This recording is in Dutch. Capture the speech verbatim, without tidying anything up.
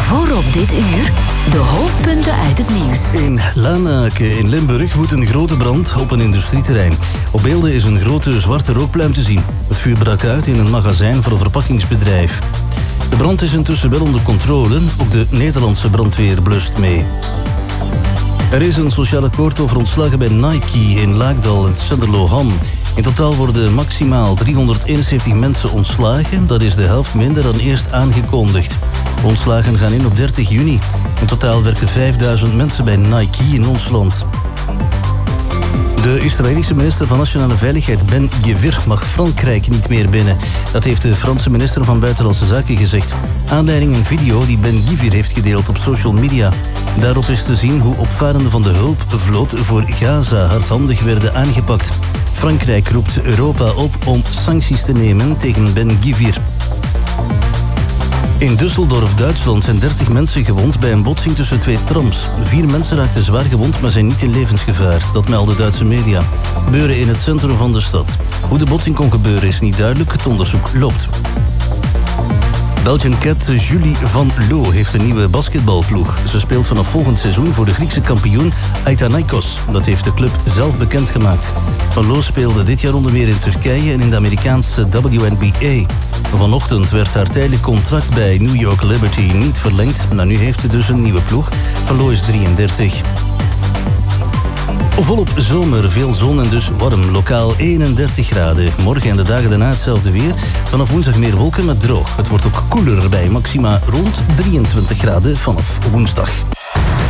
Voor op dit uur de hoofdpunten uit het nieuws. In Lanaken in Limburg woedt een grote brand op een industrieterrein. Op beelden is een grote zwarte rookpluim te zien. Het vuur brak uit in een magazijn voor een verpakkingsbedrijf. De brand is intussen wel onder controle. Ook de Nederlandse brandweer blust mee. Er is een sociaal akkoord over ontslagen bij Nike in Laakdal en Senderloham. In totaal worden maximaal driehonderdeenenzeventig mensen ontslagen. Dat is de helft minder dan eerst aangekondigd. De ontslagen gaan in op dertig juni. In totaal werken vijfduizend mensen bij Nike in ons land. De Israëlische minister van Nationale Veiligheid Ben Gvir mag Frankrijk niet meer binnen. Dat heeft de Franse minister van Buitenlandse Zaken gezegd. Aanleiding een video die Ben Gvir heeft gedeeld op social media. Daarop is te zien hoe opvarenden van de hulpvloot voor Gaza hardhandig werden aangepakt. Frankrijk roept Europa op om sancties te nemen tegen Ben Gvir. In Düsseldorf, Duitsland, zijn dertig mensen gewond bij een botsing tussen twee trams. Vier mensen raakten zwaar gewond, maar zijn niet in levensgevaar. Dat melden Duitse media. Gebeuren in het centrum van de stad. Hoe de botsing kon gebeuren is niet duidelijk. Het onderzoek loopt. Belgian Cat Julie van Loo heeft een nieuwe basketbalploeg. Ze speelt vanaf volgend seizoen voor de Griekse kampioen Panathinaikos. Dat heeft de club zelf bekendgemaakt. Van Loo speelde dit jaar onder meer in Turkije en in de Amerikaanse W N B A. Vanochtend werd haar tijdelijk contract bij New York Liberty niet verlengd. Maar nu heeft ze dus een nieuwe ploeg. Van Loo is drieëndertig. Volop zomer, veel zon en dus warm. Lokaal eenendertig graden. Morgen en de dagen daarna hetzelfde weer. Vanaf woensdag meer wolken, maar droog. Het wordt ook koeler bij maxima rond drieëntwintig graden vanaf woensdag.